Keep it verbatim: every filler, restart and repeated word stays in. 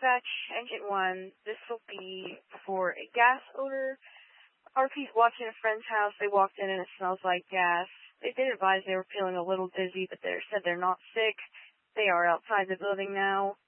dispatch, engine one. This will be for a gas odor. R P's watching a friend's house. They walked in and it smells like gas. They did advise they were feeling a little dizzy, but they said they're not sick. They are outside the building now.